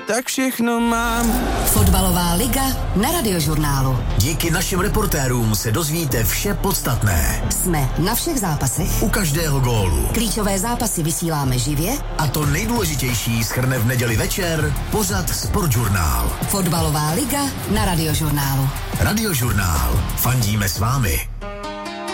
tak všechno mám. Fotbalová liga na Radiožurnálu. Díky našim reportérům se dozvíte vše podstatné. Jsme na všech zápasech. U každého gólu. Klíčové zápasy vysíláme živě. A to nejdůležitější shrne v neděli večer pořad Sportžurnál. Fotbalová liga na Radiožurnálu. Radiožurnál. Fandíme s vámi.